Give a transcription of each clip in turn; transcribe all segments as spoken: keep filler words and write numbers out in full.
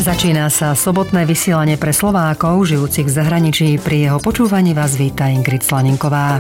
Začína sa sobotné vysielanie pre Slovákov žijúcich v zahraničí. Pri jeho počúvaní vás víta Ingrid Slaninková.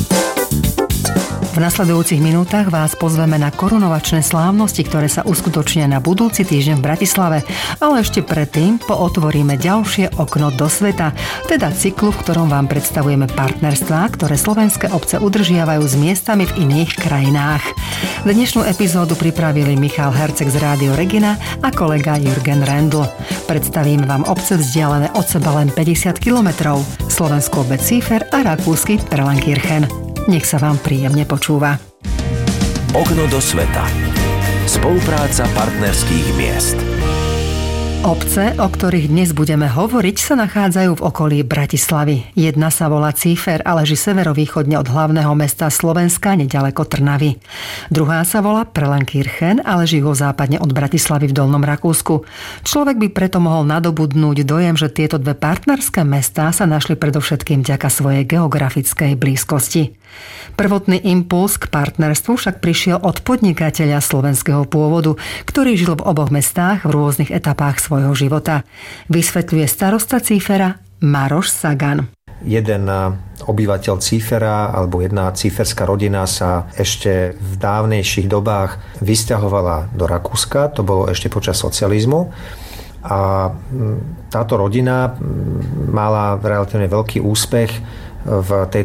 V nasledujúcich minútach vás pozveme na korunovačné slávnosti, ktoré sa uskutočnia na budúci týždeň v Bratislave. Ale ešte predtým pootvoríme ďalšie okno do sveta, teda cyklu, v ktorom vám predstavujeme partnerstvá, ktoré slovenské obce udržiavajú s miestami v iných krajinách. Dnešnú epizódu pripravili Michal Herceg z Rádio Regina a kolega Jürgen Rendl. Predstavím vám obce vzdialené od seba len päťdesiat kilometrov, slovenskú obec Cífer a rakúsky Perlenkirchen. Nech sa vám príjemne počúva. Okno do sveta. Spolupráca partnerských miest. Obce, o ktorých dnes budeme hovoriť, sa nachádzajú v okolí Bratislavy. Jedna sa volá Cífer a leží severovýchodne od hlavného mesta Slovenska, neďaleko Trnavy. Druhá sa volá Perlenkirchen a leží juhozápadne od Bratislavy v Dolnom Rakúsku. Človek by preto mohol nadobudnúť dojem, že tieto dve partnerské mestá sa našli predovšetkým vďaka svojej geografickej blízkosti. Prvotný impuls k partnerstvu však prišiel od podnikateľa slovenského pôvodu, ktorý žil v oboch mestách v rôznych etapách svojho života. Vysvetľuje starosta Cífera Maroš Sagan. Jeden obyvateľ Cífera alebo jedna cíferská rodina sa ešte v dávnejších dobách vysťahovala do Rakúska, to bolo ešte počas socializmu. A táto rodina mala relatívne veľký úspech v tej